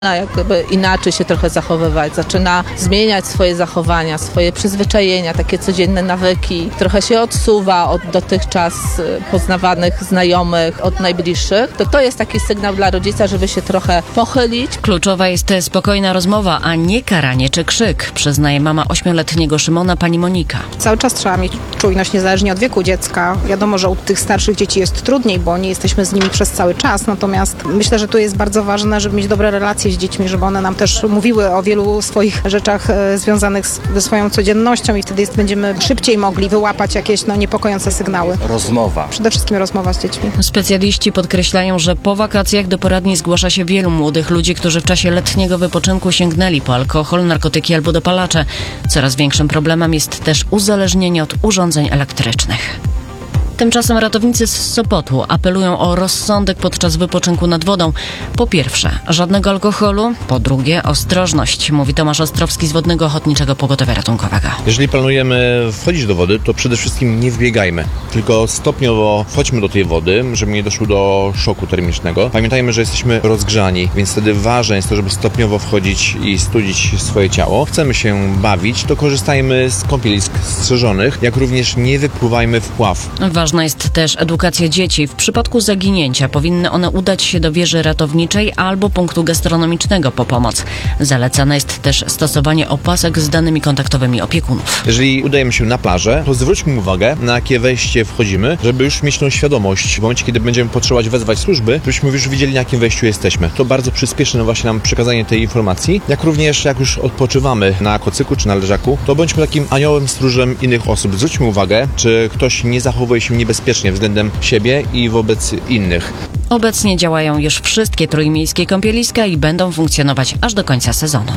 jakby inaczej się trochę zachowywać, zaczyna zmieniać swoje zachowania, swoje przyzwyczajenia, takie codzienne nawyki, trochę się odsuwa od dotychczas poznawanych znajomych, od najbliższych, to jest taki sygnał dla rodzica, żeby się trochę pochylić. Kluczowa jest spokojna rozmowa, a nie karanie czy krzyk, przyznaje mama 8-letniego Szymona, pani Monika. Cały czas trzeba mieć czujność niezależnie od wieku dziecka. Wiadomo, że u tych starszych dzieci jest trudniej, bo nie jesteśmy z nimi przez cały czas, natomiast myślę, że tu jest bardzo ważne, żeby mieć dobre relacje z dziećmi, żeby one nam też mówiły o wielu swoich rzeczach związanych ze swoją codziennością i wtedy będziemy szybciej mogli wyłapać jakieś niepokojące sygnały. Rozmowa. Przede wszystkim rozmowa z dziećmi. Specjaliści podkreślają, że po wakacjach do poradni zgłasza się wielu młodych ludzi, którzy w czasie letniego wypoczynku sięgnęli po alkohol, narkotyki albo dopalacze. Coraz większym problemem jest też uzależnienie od urządzeń elektrycznych. Tymczasem ratownicy z Sopotu apelują o rozsądek podczas wypoczynku nad wodą. Po pierwsze, żadnego alkoholu. Po drugie, ostrożność, mówi Tomasz Ostrowski z Wodnego Ochotniczego Pogotowia Ratunkowego. Jeżeli planujemy wchodzić do wody, to przede wszystkim nie wbiegajmy, tylko stopniowo wchodźmy do tej wody, żeby nie doszło do szoku termicznego. Pamiętajmy, że jesteśmy rozgrzani, więc wtedy ważne jest to, żeby stopniowo wchodzić i studzić swoje ciało. Chcemy się bawić, to korzystajmy z kąpielisk strzeżonych, jak również nie wypływajmy w pław. Ważna jest też edukacja dzieci. W przypadku zaginięcia powinny one udać się do wieży ratowniczej albo punktu gastronomicznego po pomoc. Zalecane jest też stosowanie opasek z danymi kontaktowymi opiekunów. Jeżeli udajemy się na plażę, to zwróćmy uwagę, na jakie wejście wchodzimy, żeby już mieć tą świadomość. W momencie, kiedy będziemy potrzebować wezwać służby, żebyśmy już wiedzieli, na jakim wejściu jesteśmy. To bardzo przyspieszy właśnie nam przekazanie tej informacji. Jak również, jak już odpoczywamy na kocyku czy na leżaku, to bądźmy takim aniołem stróżem innych osób. Zwróćmy uwagę, czy ktoś nie zachowuje się niebezpiecznie względem siebie i wobec innych. Obecnie działają już wszystkie trójmiejskie kąpieliska i będą funkcjonować aż do końca sezonu.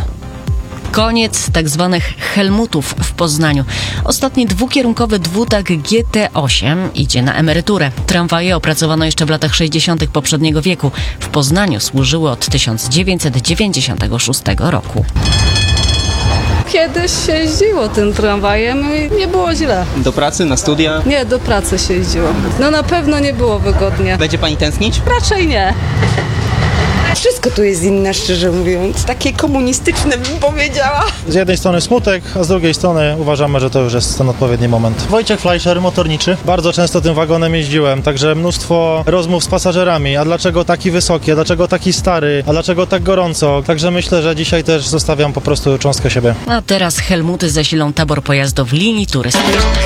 Koniec tak zwanych helmutów w Poznaniu. Ostatni dwukierunkowy dwutak GT8 idzie na emeryturę. Tramwaje opracowano jeszcze w latach 60. poprzedniego wieku. W Poznaniu służyły od 1996 roku. Kiedyś się jeździło tym tramwajem i nie było źle. Do pracy, na studia? Nie, do pracy się jeździło. No na pewno nie było wygodnie. Będzie pani tęsknić? Raczej nie. Wszystko tu jest inne, szczerze mówiąc. Takie komunistyczne bym powiedziała. Z jednej strony smutek, a z drugiej strony uważamy, że to już jest ten odpowiedni moment. Wojciech Fleischer, motorniczy. Bardzo często tym wagonem jeździłem, także mnóstwo rozmów z pasażerami. A dlaczego taki wysoki, a dlaczego taki stary, a dlaczego tak gorąco? Także myślę, że dzisiaj też zostawiam po prostu cząstkę siebie. A teraz helmuty zasilą tabor pojazdów linii turystycznych.